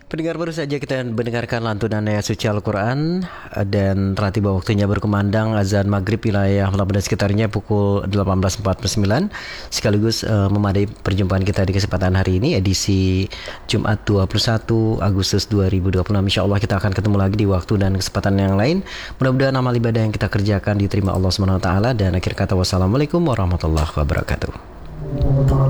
Pendengar, baru saja kita mendengarkan lantunan ayat suci Al-Quran dan telah tiba waktunya berkumandang azan maghrib wilayah Melamba dan sekitarnya pukul 18.49, sekaligus memadai perjumpaan kita di kesempatan hari ini edisi Jumat 21 Agustus 2026. Insya Allah kita akan ketemu lagi di waktu dan kesempatan yang lain. Mudah-mudahan amal ibadah yang kita kerjakan diterima Allah SWT. Dan akhir kata, wassalamualaikum warahmatullahi wabarakatuh.